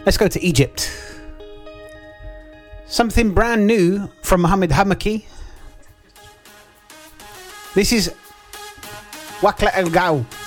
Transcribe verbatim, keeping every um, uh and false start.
Let's go to Egypt. Something brand new from Mohammed Hamaki. This is Wakla El Gao.